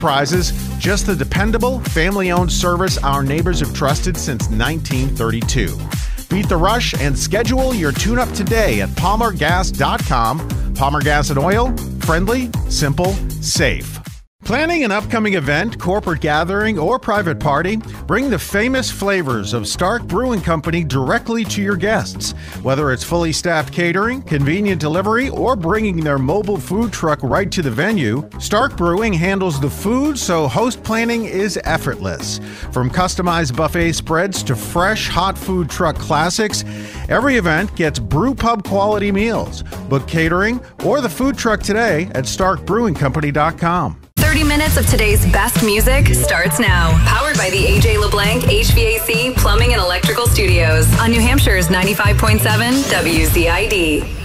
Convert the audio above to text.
prizes, just the dependable, family-owned service our neighbors have trusted since 1932. Beat the rush and schedule your tune-up today at PalmerGas.com. Palmer Gas and Oil, friendly, simple, safe. Planning an upcoming event, corporate gathering, or private party? Bring the famous flavors of Stark Brewing Company directly to your guests. Whether it's fully staffed catering, convenient delivery, or bringing their mobile food truck right to the venue, Stark Brewing handles the food so host planning is effortless. From customized buffet spreads to fresh hot food truck classics, every event gets brew pub quality meals. Book catering or the food truck today at StarkBrewingCompany.com. 30 minutes of today's best music starts now. Powered by the AJ LeBlanc HVAC Plumbing and Electrical Studios on New Hampshire's 95.7 WZID.